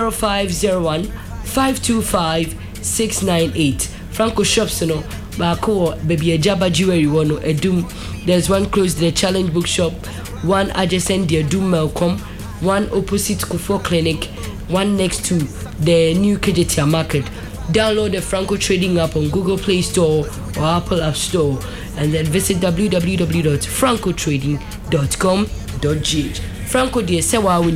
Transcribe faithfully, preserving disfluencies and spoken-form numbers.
zero five zero one five two five six nine eight. Franco Shops no baako baby Jaba Jewelry one Edum. There's one close to the Challenge Bookshop, one adjacent the Edum Melcom, one opposite Kufo Clinic, one next to the new K J T Market. Download the Franco Trading app on Google Play Store or Apple App Store, and then visit w w w dot franco trading dot com dot g h. Franco de Sewa